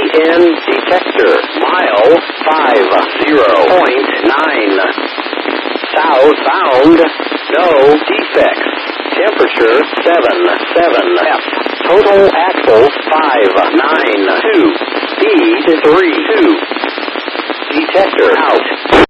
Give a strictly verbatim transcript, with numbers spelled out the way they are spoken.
in detector. Mile five zero point nine. South bound. No defects. Temperature seven seven F. Total axles five nine two. Speed three two. Detector out.